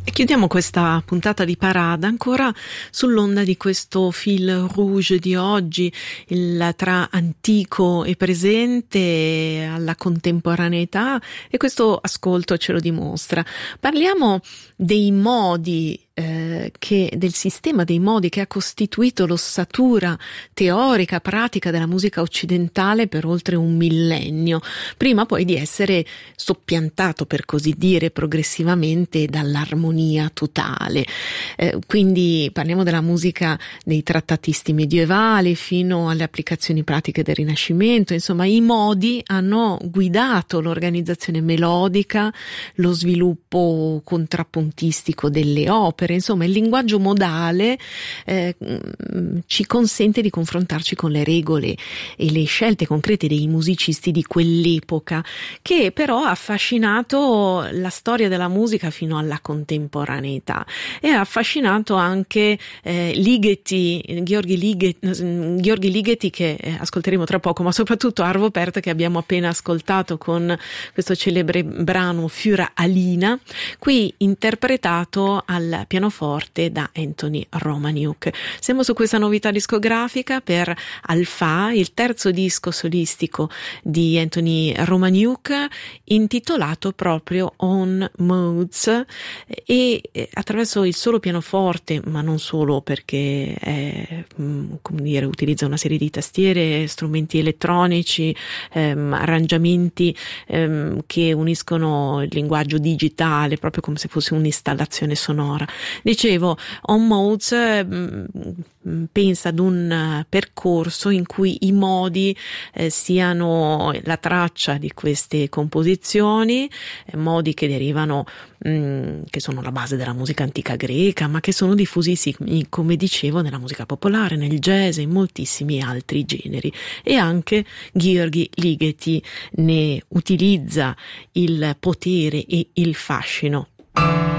Chiudiamo questa puntata di Parada ancora sull'onda di questo fil rouge di oggi, tra antico e presente alla contemporaneità, e questo ascolto ce lo dimostra. Parliamo dei modi del sistema dei modi che ha costituito l'ossatura teorica, pratica della musica occidentale per oltre un millennio, prima poi di essere soppiantato, per così dire, progressivamente dall'armonia totale. Quindi parliamo della musica dei trattatisti medievali fino alle applicazioni pratiche del Rinascimento. Insomma, i modi hanno guidato l'organizzazione melodica, lo sviluppo contrappuntistico delle opere. Insomma, il linguaggio modale ci consente di confrontarci con le regole e le scelte concrete dei musicisti di quell'epoca, che però ha affascinato la storia della musica fino alla contemporaneità, e ha affascinato anche Gheorghe Ligeti, che ascolteremo tra poco, ma soprattutto Arvo Pärt, che abbiamo appena ascoltato con questo celebre brano Für Alina, qui interpretato al pianoforte da Anthony Romaniuk. Siamo su questa novità discografica per Alpha, il terzo disco solistico di Anthony Romaniuk, intitolato proprio On Modes, e attraverso il solo pianoforte, ma non solo, perché utilizza una serie di tastiere, strumenti elettronici, arrangiamenti che uniscono il linguaggio digitale proprio come se fosse un'installazione sonora. Dicevo, On Modes pensa ad un percorso in cui i modi siano la traccia di queste composizioni, modi che derivano, che sono la base della musica antica greca, ma che sono diffusissimi, come dicevo, nella musica popolare, nel jazz e in moltissimi altri generi. E anche Gheorghe Ligeti ne utilizza il potere e il fascino.